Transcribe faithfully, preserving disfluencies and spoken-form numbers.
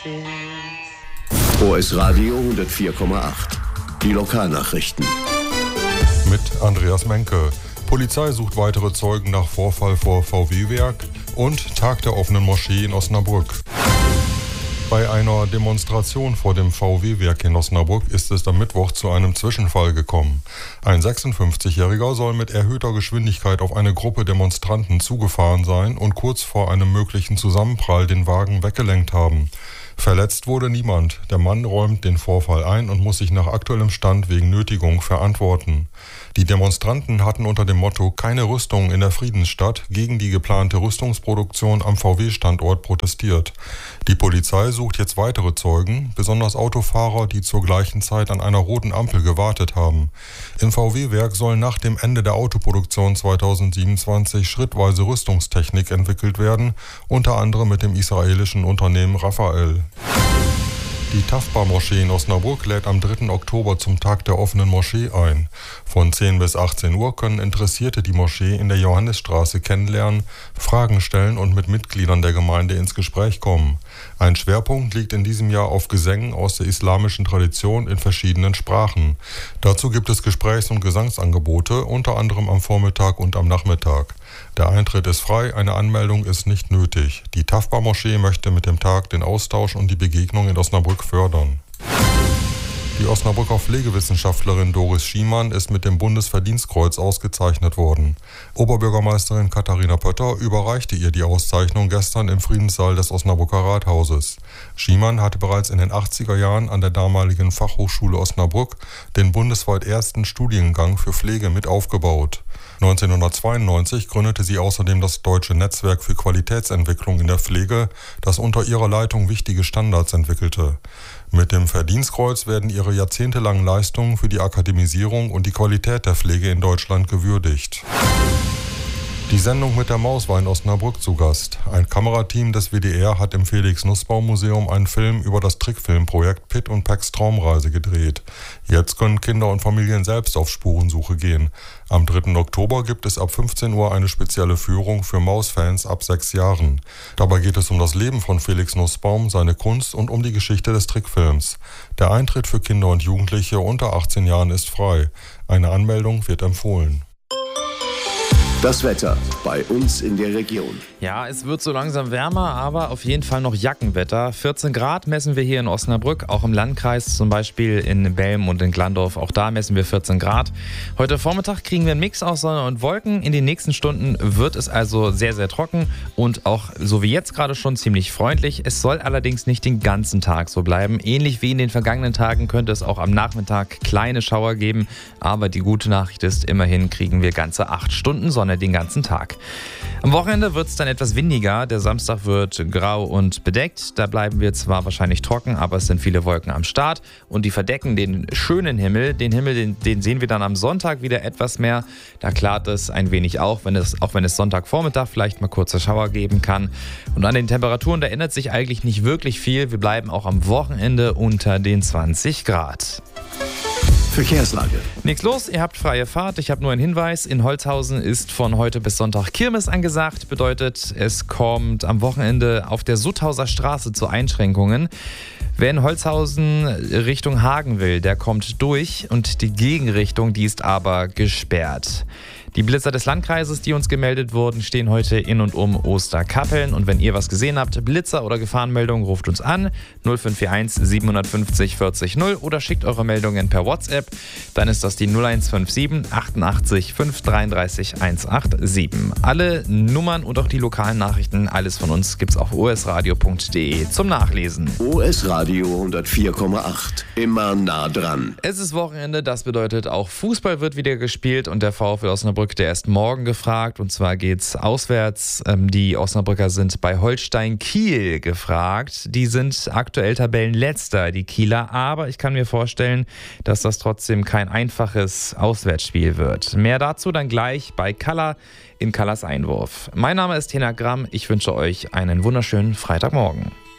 O S Radio hundertvier Komma acht. Die Lokalnachrichten. Mit Andreas Menke. Polizei sucht weitere Zeugen nach Vorfall vor V W-Werk und Tag der offenen Moschee in Osnabrück. Bei einer Demonstration vor dem V W-Werk in Osnabrück ist es am Mittwoch zu einem Zwischenfall gekommen. Ein sechsundfünfzigjähriger soll mit erhöhter Geschwindigkeit auf eine Gruppe Demonstranten zugefahren sein und kurz vor einem möglichen Zusammenprall den Wagen weggelenkt haben. Verletzt wurde niemand. Der Mann räumt den Vorfall ein und muss sich nach aktuellem Stand wegen Nötigung verantworten. Die Demonstranten hatten unter dem Motto "Keine Rüstung in der Friedensstadt" gegen die geplante Rüstungsproduktion am V W-Standort protestiert. Die Polizei sucht jetzt weitere Zeugen, besonders Autofahrer, die zur gleichen Zeit an einer roten Ampel gewartet haben. Im V W-Werk soll nach dem Ende der Autoproduktion zweitausendsiebenundzwanzig schrittweise Rüstungstechnik entwickelt werden, unter anderem mit dem israelischen Unternehmen Rafael. Die Tafbar-Moschee in Osnabrück lädt am dritten Oktober zum Tag der offenen Moschee ein. Von zehn bis achtzehn Uhr können Interessierte die Moschee in der Johannisstraße kennenlernen, Fragen stellen und mit Mitgliedern der Gemeinde ins Gespräch kommen. Ein Schwerpunkt liegt in diesem Jahr auf Gesängen aus der islamischen Tradition in verschiedenen Sprachen. Dazu gibt es Gesprächs- und Gesangsangebote, unter anderem am Vormittag und am Nachmittag. Der Eintritt ist frei, eine Anmeldung ist nicht nötig. Die Tafbar-Moschee möchte mit dem Tag den Austausch und die Begegnung in Osnabrück fördern. Die Osnabrücker Pflegewissenschaftlerin Doris Schiemann ist mit dem Bundesverdienstkreuz ausgezeichnet worden. Oberbürgermeisterin Katharina Pötter überreichte ihr die Auszeichnung gestern im Friedenssaal des Osnabrücker Rathauses. Schiemann hatte bereits in den achtziger Jahren an der damaligen Fachhochschule Osnabrück den bundesweit ersten Studiengang für Pflege mit aufgebaut. neunzehnhundertzweiundneunzig gründete sie außerdem das Deutsche Netzwerk für Qualitätsentwicklung in der Pflege, das unter ihrer Leitung wichtige Standards entwickelte. Mit dem Verdienstkreuz werden ihre jahrzehntelangen Leistungen für die Akademisierung und die Qualität der Pflege in Deutschland gewürdigt. Die Sendung mit der Maus war in Osnabrück zu Gast. Ein Kamerateam des W D R hat im Felix-Nussbaum-Museum einen Film über das Trickfilmprojekt Pitt und Pecks Traumreise gedreht. Jetzt können Kinder und Familien selbst auf Spurensuche gehen. Am dritten Oktober gibt es ab fünfzehn Uhr eine spezielle Führung für Mausfans ab sechs Jahren. Dabei geht es um das Leben von Felix Nussbaum, seine Kunst und um die Geschichte des Trickfilms. Der Eintritt für Kinder und Jugendliche unter achtzehn Jahren ist frei. Eine Anmeldung wird empfohlen. Das Wetter bei uns in der Region. Ja, es wird so langsam wärmer, aber auf jeden Fall noch Jackenwetter. vierzehn Grad messen wir hier in Osnabrück, auch im Landkreis, zum Beispiel in Belm und in Glandorf. Auch da messen wir vierzehn Grad. Heute Vormittag kriegen wir einen Mix aus Sonne und Wolken. In den nächsten Stunden wird es also sehr, sehr trocken und auch so wie jetzt gerade schon ziemlich freundlich. Es soll allerdings nicht den ganzen Tag so bleiben. Ähnlich wie in den vergangenen Tagen könnte es auch am Nachmittag kleine Schauer geben. Aber die gute Nachricht ist, immerhin kriegen wir ganze acht Stunden Sonne den ganzen Tag. Am Wochenende wird es dann etwas windiger. Der Samstag wird grau und bedeckt. Da bleiben wir zwar wahrscheinlich trocken, aber es sind viele Wolken am Start und die verdecken den schönen Himmel. Den Himmel, den, den sehen wir dann am Sonntag wieder etwas mehr. Da klart es ein wenig auf, wenn es, auch wenn es Sonntagvormittag vielleicht mal kurze Schauer geben kann. Und an den Temperaturen, da ändert sich eigentlich nicht wirklich viel. Wir bleiben auch am Wochenende unter den zwanzig Grad. Verkehrslage. Nichts los, ihr habt freie Fahrt. Ich habe nur einen Hinweis. In Holzhausen ist von heute bis Sonntag Kirmes angesagt. Bedeutet, es kommt am Wochenende auf der Sutthauser Straße zu Einschränkungen. Wer in Holzhausen Richtung Hagen will, der kommt durch und die Gegenrichtung, die ist aber gesperrt. Die Blitzer des Landkreises, die uns gemeldet wurden, stehen heute in und um Osterkappeln. Und wenn ihr was gesehen habt, Blitzer oder Gefahrenmeldungen, ruft uns an null fünf vier eins sieben fünf null vierzig null oder schickt eure Meldungen per WhatsApp. Dann ist das die null eins fünf sieben achtundachtzig fünf dreiunddreißig hundertsiebenundachtzig. Alle Nummern und auch die lokalen Nachrichten, alles von uns gibt's auf o s radio punkt d e zum Nachlesen. O S Radio hundertvier Komma acht. Immer nah dran. Es ist Wochenende, das bedeutet auch Fußball wird wieder gespielt und der VfL Osnabrück, der ist morgen gefragt und zwar geht's auswärts. Die Osnabrücker sind bei Holstein Kiel gefragt. Die sind aktuell Tabellenletzter, die Kieler, aber ich kann mir vorstellen, dass das trotzdem kein einfaches Auswärtsspiel wird. Mehr dazu dann gleich bei Kalla in Kallas Einwurf. Mein Name ist Hena Gramm, ich wünsche euch einen wunderschönen Freitagmorgen.